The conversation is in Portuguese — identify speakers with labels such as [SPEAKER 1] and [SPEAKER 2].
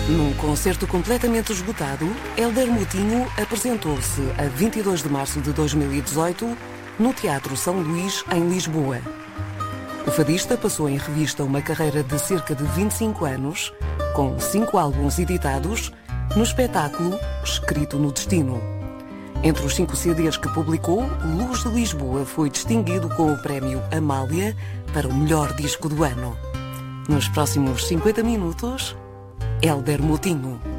[SPEAKER 1] Num concerto completamente esgotado, Hélder Moutinho apresentou-se a 22 de março de 2018 no Teatro São Luís, em Lisboa. O fadista passou em revista uma carreira de cerca de 25 anos, com 5 álbuns editados, no espetáculo Escrito no Destino. Entre os 5 CDs que publicou, Luz de Lisboa foi distinguido com o prémio Amália para o melhor disco do ano. Nos próximos 50 minutos, Hélder Moutinho.